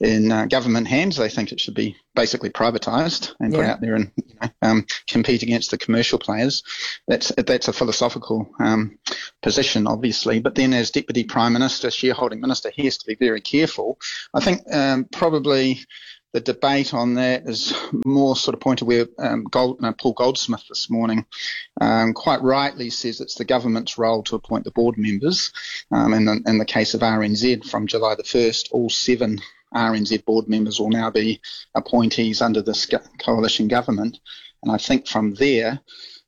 in government hands. They think it should be basically privatised and put out there and compete against the commercial players. That's a philosophical position, obviously. But then as Deputy Prime Minister, shareholding minister, he has to be very careful. I think probably the debate on that is more sort of pointed where Paul Goldsmith this morning quite rightly says it's the government's role to appoint the board members. In the case of RNZ, from July the 1st, all 7 RNZ board members will now be appointees under this coalition government. And I think from there,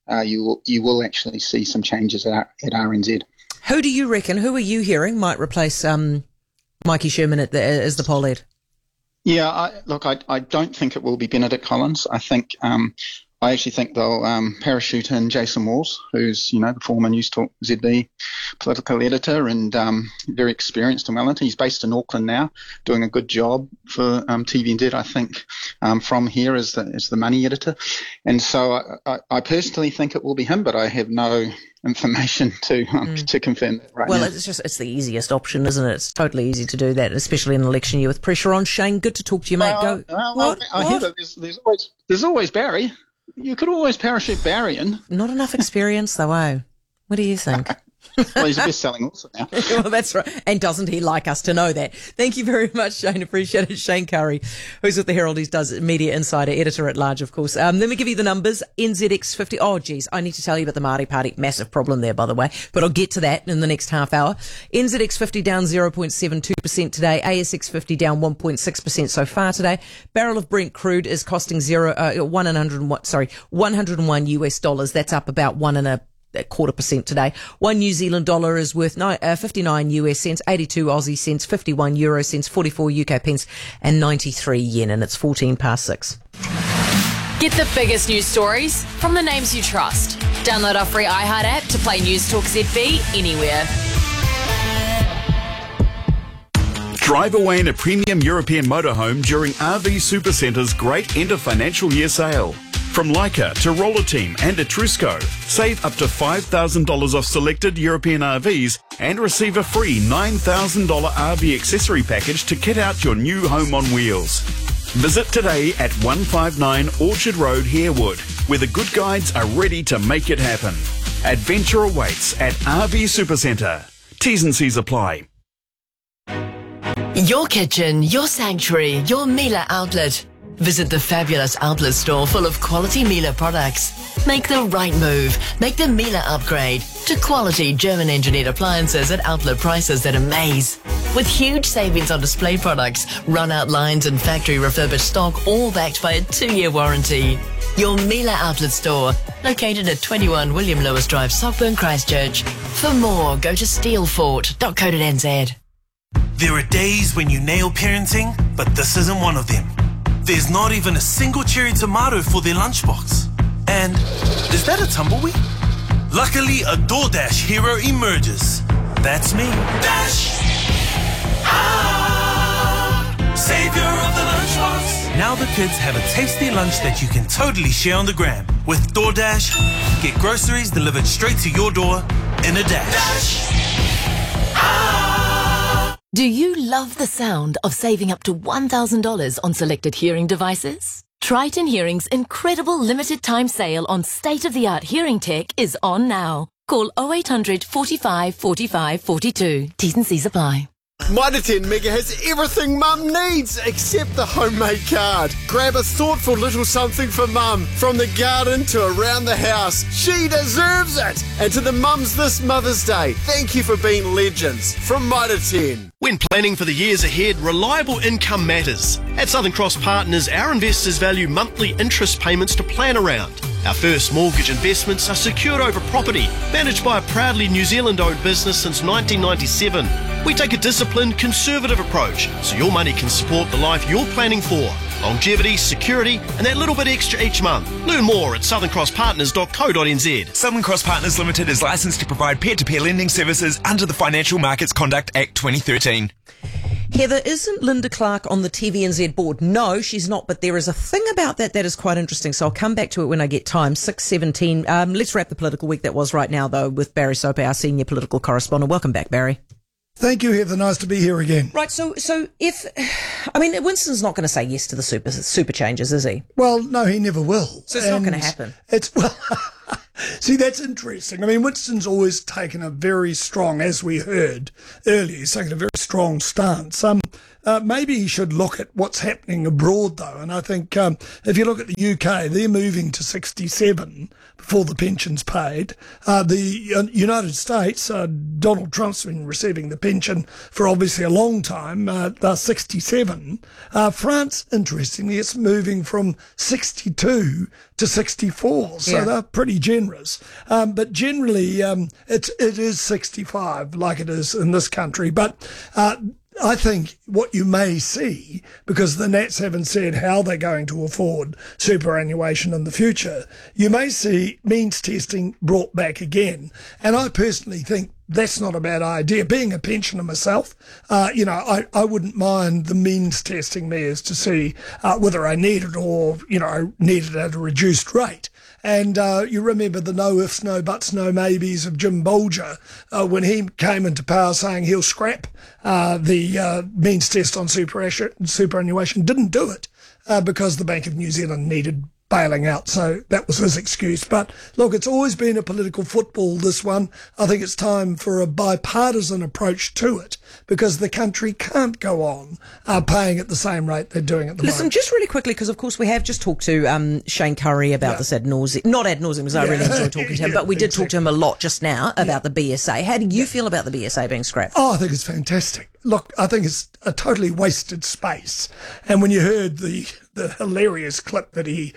you will actually see some changes at RNZ. Who do you reckon, who are you hearing might replace Mikey Sherman as the poll lead? Yeah, I don't think it will be Benedict Collins. I actually think they'll parachute in Jason Walls, who's, the former News Talk ZB political editor and very experienced in Wellington. He's based in Auckland now, doing a good job for TVNZ, I think, from here as the money editor. And so I personally think it will be him, but I have no information to confirm that right Well, now. it's the easiest option, isn't it? It's totally easy to do that, especially in an election year with pressure on. Shane, good to talk to you, mate. Go. I hear that there's always Barry. You could always parachute Barry in. Not enough experience, though, eh? What do you think? Well, he's a best-selling author now. Well, that's right. And doesn't he like us to know that? Thank you very much, Shane. Appreciate it. Shane Curry, who's with the Herald. He does Media Insider, editor-at-large, of course. Let me give you the numbers. NZX50. Oh, geez. I need to tell you about the Māori Party. Massive problem there, by the way. But I'll get to that in the next half hour. NZX50 down 0.72% today. ASX50 down 1.6% so far today. Barrel of Brent crude is costing $101 US dollars. That's up about 1.25% today. 1 New Zealand dollar is worth 59 US cents, 82 Aussie cents, 51 euro cents, 44 UK pence, and 93 yen. And it's 6:14. Get the biggest news stories from the names you trust. Download our free iHeart app to play News Talk ZB anywhere. Drive away in a premium European motorhome during RV Supercenter's great end of financial year sale. From Leica to Roller Team and Etrusco, save up to $5,000 off selected European RVs and receive a free $9,000 RV accessory package to kit out your new home on wheels. Visit today at 159 Orchard Road, Harewood, where the good guides are ready to make it happen. Adventure awaits at RV Supercentre. T's and C's apply. Your kitchen, your sanctuary, your Miele outlet. Visit the fabulous outlet store full of quality Miele products. Make the right move. Make the Miele upgrade to quality German-engineered appliances at outlet prices that amaze. With huge savings on display products, run-out lines and factory refurbished stock, all backed by a 2-year warranty. Your Miele outlet store, located at 21 William Lewis Drive, Sockburn, Christchurch. For more, go to steelfort.co.nz. There are days when you nail parenting, but this isn't one of them. There's not even a single cherry tomato for their lunchbox. And is that a tumbleweed? Luckily, a DoorDash hero emerges. That's me. Dash! Savior of the lunchbox. Now the kids have a tasty lunch that you can totally share on the gram. With DoorDash, get groceries delivered straight to your door in a dash. Do you love the sound of saving up to $1,000 on selected hearing devices? Triton Hearing's incredible limited time sale on state-of-the-art hearing tech is on now. Call 0800 45 45 42. T's and C's apply. Mitre 10 Mega has everything Mum needs except the homemade card. Grab a thoughtful little something for Mum. From the garden to around the house. She deserves it. And to the mums this Mother's Day, thank you for being legends. From Mitre 10. When planning for the years ahead, reliable income matters. At Southern Cross Partners, our investors value monthly interest payments to plan around. Our first mortgage investments are secured over property, managed by a proudly New Zealand-owned business since 1997. We take a disciplined, conservative approach so your money can support the life you're planning for. Longevity, security, and that little bit extra each month. Learn more at southerncrosspartners.co.nz. Southern Cross Partners Limited is licensed to provide peer-to-peer lending services under the Financial Markets Conduct Act 2013. Heather, isn't Linda Clark on the TVNZ board? No, she's not, but there is a thing about that is quite interesting, so I'll come back to it when I get time. 6:17. Let's wrap the political week that was right now, though, with Barry Soper, our senior political correspondent. Welcome back, Barry. Thank you, Heather. Nice to be here again. Right, so if... I mean, Winston's not going to say yes to the super changes, is he? Well, no, he never will. So it's not going to happen. See, that's interesting. I mean, Winston's always taken a very strong, as we heard earlier, he's taken a very strong stance. Maybe he should look at what's happening abroad, though. And I think if you look at the UK, they're moving to 67 before the pension's paid. The United States, Donald Trump's been receiving the pension for obviously a long time. They're 67. France, interestingly, it's moving from 62 to 64. So they're pretty generous. But generally, it is 65 like it is in this country. But I think what you may see, because the Nats haven't said how they're going to afford superannuation in the future, you may see means testing brought back again. And I personally think that's not a bad idea. Being a pensioner myself, I wouldn't mind the means testing me as to see whether I need it or, need it at a reduced rate. And you remember the no ifs, no buts, no maybes of Jim Bolger when he came into power saying he'll scrap the means test on superannuation. Didn't do it because the Bank of New Zealand needed bailing out, so that was his excuse. But look, it's always been a political football, this one. I think it's time for a bipartisan approach to it, because the country can't go on paying at the same rate they're doing at the moment. Listen, just really quickly, because of course we have just talked to Shane Curry about this ad nauseum. Not ad nauseum, because I really enjoyed talking to him, but we did talk to him a lot just now about the BSA. How do you feel about the BSA being scrapped? Oh, I think it's fantastic. Look, I think it's a totally wasted space. And when you heard the hilarious clip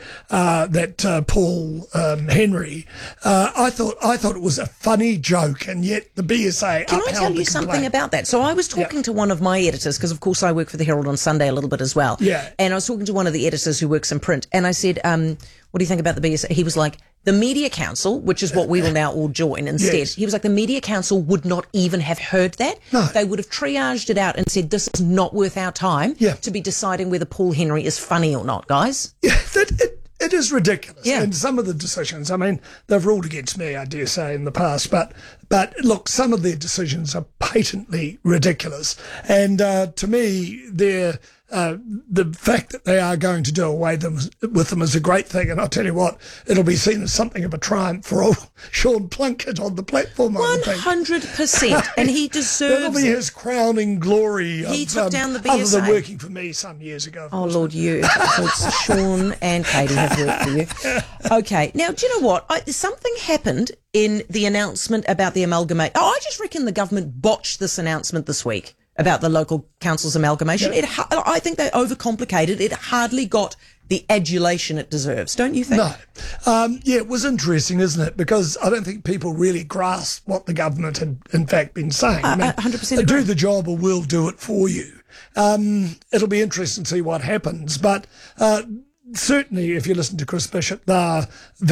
that Paul Henry, I thought it was a funny joke, and yet the BSA Can I tell you something about that? So I was talking to one of my editors, because of course I work for the Herald on Sunday a little bit as well. Yeah. And I was talking to one of the editors who works in print, and I said, what do you think about the BSA? He was like, the Media Council, which is what we will now all join instead. Yes. He was like, the Media Council would not even have heard that. No. They would have triaged it out and said, this is not worth our time to be deciding whether Paul Henry is funny or not, guys. Yeah, it is ridiculous. Yeah. And some of the decisions, I mean, they've ruled against me, I dare say, in the past. But look, some of their decisions are patently ridiculous. And to me, they're... the fact that they are going to do away with them is a great thing, and I'll tell you what, it'll be seen as something of a triumph for old Sean Plunkett on the platform. 100%, and he deserves That'll be his crowning glory. He took down the BSA. Other than working for me some years ago. Oh, Lord, Sean and Katie have worked for you. Okay, now, do you know what? Something happened in the announcement about the amalgamation. I just reckon the government botched this announcement this week about the local council's amalgamation. I think they overcomplicated. It hardly got the adulation it deserves, don't you think? No. It was interesting, isn't it? Because I don't think people really grasped what the government had, in fact, been saying. 100% agree. Do the job or we'll do it for you. It'll be interesting to see what happens. But certainly, if you listen to Chris Bishop, they're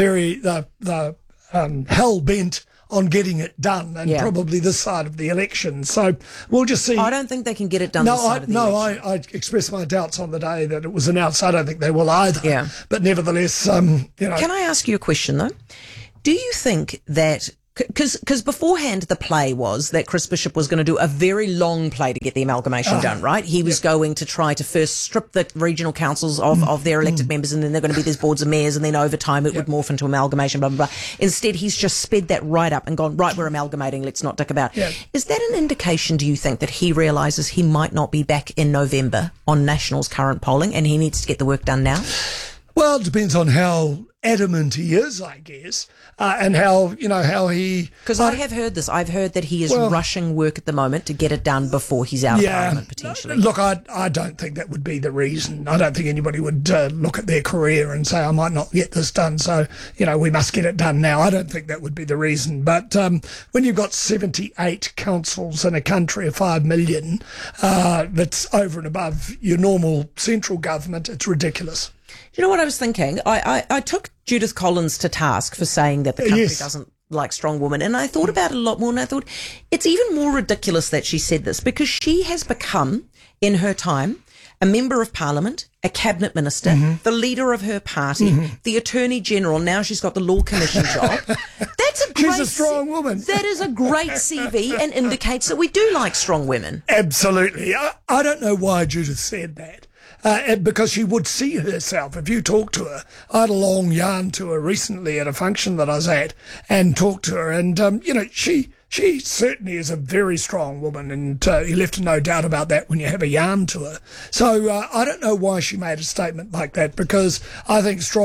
hell-bent on getting it done, and probably this side of the election. So we'll just see. I don't think they can get it done this side of the election. I expressed my doubts on the day that it was announced. I don't think they will either. Yeah. But nevertheless, Can I ask you a question, though? Do you think that... Because beforehand the play was that Chris Bishop was going to do a very long play to get the amalgamation done, right? He was going to try to first strip the regional councils of their elected members, and then they're going to be these boards of mayors, and then over time it would morph into amalgamation, blah, blah, blah. Instead, he's just sped that right up and gone, right, we're amalgamating, let's not dick about. Yeah. Is that an indication, do you think, that he realises he might not be back in November on National's current polling, and he needs to get the work done now? Well, it depends on how adamant he is, I guess, and how he... Because I have heard this. I've heard that he is rushing work at the moment to get it done before he's out of Parliament, potentially. Look, I don't think that would be the reason. I don't think anybody would look at their career and say, I might not get this done, so, we must get it done now. I don't think that would be the reason. But when you've got 78 councils in a country of 5 million, that's over and above your normal central government, it's ridiculous. Do you know what I was thinking? I took Judith Collins to task for saying that the country doesn't like strong women, and I thought about it a lot more, and I thought it's even more ridiculous that she said this, because she has become, in her time, a member of Parliament, a cabinet minister, the leader of her party, the Attorney General. Now she's got the Law Commission job. She's a strong woman. That is a great CV and indicates that we do like strong women. Absolutely. I don't know why Judith said that. Because she would see herself, if you talk to her. I had a long yarn to her recently at a function that I was at and talked to her, and, she certainly is a very strong woman, and you left no doubt about that when you have a yarn to her. So I don't know why she made a statement like that, because I think strong